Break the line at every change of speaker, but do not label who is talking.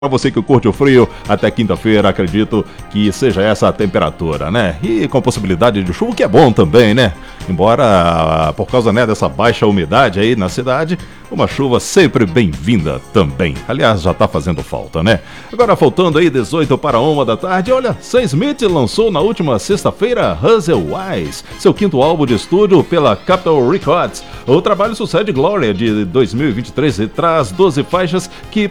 Para você que curte o frio, até quinta-feira, acredito que seja essa a temperatura, né? E com possibilidade de chuva, que é bom também, né? Embora, por causa, né, dessa baixa umidade aí na cidade, uma chuva sempre bem-vinda também. Aliás, já tá fazendo falta, né? Agora, faltando aí 18 para 1 da tarde, olha, Sam Smith lançou na última sexta-feira Hustle Wise, seu quinto álbum de estúdio pela Capitol Records. O trabalho sucede Gloria, de 2023, e traz 12 faixas que